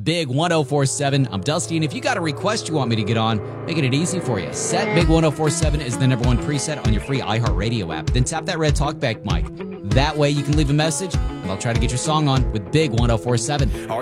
Big 1047. I'm Dusty, and if you got a request you want me to get on, making it easy for you. Set Big 1047 is the #1 preset on your free iHeartRadio app. Then tap that red talkback mic. That way you can leave a message, and I'll try to get your song on with Big 1047.